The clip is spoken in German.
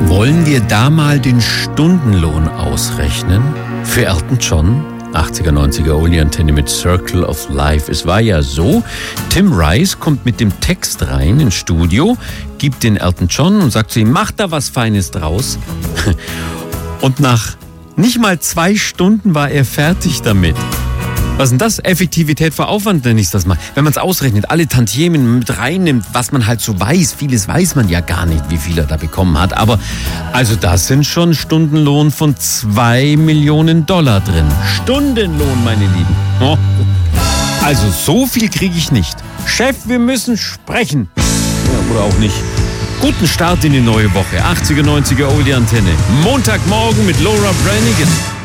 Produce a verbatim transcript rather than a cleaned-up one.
Wollen wir da mal den Stundenlohn ausrechnen? Für Elton John? achtziger, neunziger Oldie-Antenne mit Circle of Life. Es war ja so, Tim Rice kommt mit dem Text rein ins Studio, gibt den Elton John und sagt zu ihm, mach da was Feines draus. Und nach nicht mal zwei Stunden war er fertig damit. Was ist denn das? Effektivität vor Aufwand nenne ich das mal. Wenn man es ausrechnet, alle Tantiemen mit reinnimmt, was man halt so weiß. Vieles weiß man ja gar nicht, wie viel er da bekommen hat. Aber also das sind schon Stundenlohn von zwei Millionen Dollar drin. Stundenlohn, meine Lieben. Oh. Also so viel kriege ich nicht. Chef, wir müssen sprechen. Ja, oder auch nicht. Guten Start in die neue Woche. achtziger, neunziger Oldie-Antenne. Montagmorgen mit Laura Branigan.